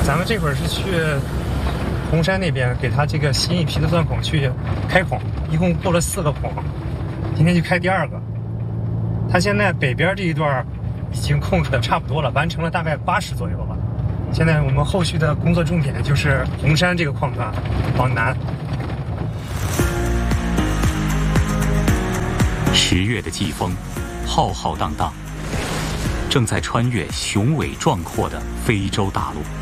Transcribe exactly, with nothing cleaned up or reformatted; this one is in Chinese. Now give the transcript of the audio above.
咱们这会儿是去红山那边给他这个新一批的钻孔去开孔，一共过了四个孔，今天去开第二个。他现在北边这一段已经控制的差不多了，完成了大概八十左右了。现在我们后续的工作重点就是红山这个矿段往南。 十月的季风浩浩荡荡，正在穿越雄伟壮阔的非洲大陆。